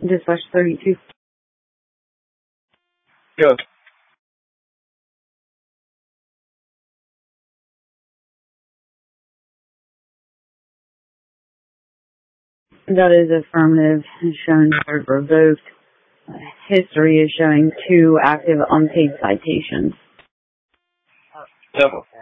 Dispatch 32. Go. That is affirmative, showing card revoked. History is showing 2 active unpaid citations. Yep.